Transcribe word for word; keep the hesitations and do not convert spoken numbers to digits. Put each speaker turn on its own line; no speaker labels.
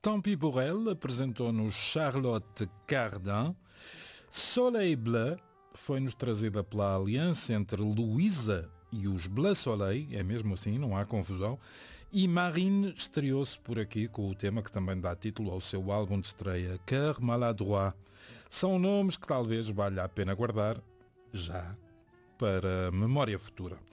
Tant pis pour elle apresentou-nos Charlotte Cardin. Soleil Bleu foi-nos trazida pela aliança entre Luísa e os Bleu Soleil, é mesmo assim, não há confusão. E Marine estreou-se por aqui com o tema que também dá título ao seu álbum de estreia, Cœur Maladroit. São nomes que talvez valha a pena guardar já para memória futura.